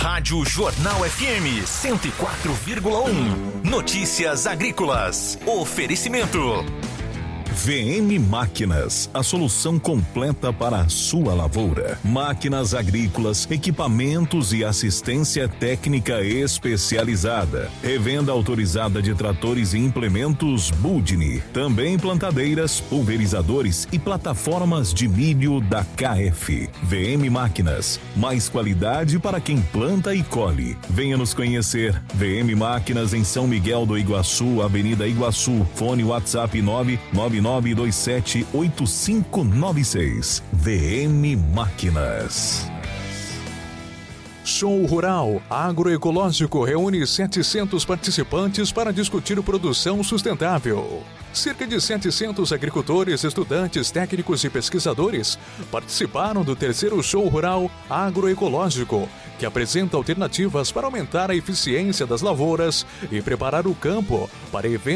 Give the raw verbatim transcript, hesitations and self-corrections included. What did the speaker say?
Rádio Jornal F M cento e quatro vírgula um. Notícias agrícolas. Oferecimento. V M Máquinas, a solução completa para a sua lavoura. Máquinas agrícolas, equipamentos e assistência técnica especializada. Revenda autorizada de tratores e implementos Budni. Também plantadeiras, pulverizadores e plataformas de milho da K F. V M Máquinas, mais qualidade para quem planta e colhe. Venha nos conhecer. V M Máquinas em São Miguel do Iguaçu, Avenida Iguaçu. Fone WhatsApp nove nove nove dois sete oito cinco nove seis. V M Máquinas. Show Rural Agroecológico reúne setecentos participantes para discutir produção sustentável. Cerca de setecentos agricultores, estudantes, técnicos e pesquisadores participaram do terceiro Show Rural Agroecológico, que apresenta alternativas para aumentar a eficiência das lavouras e preparar o campo para eventos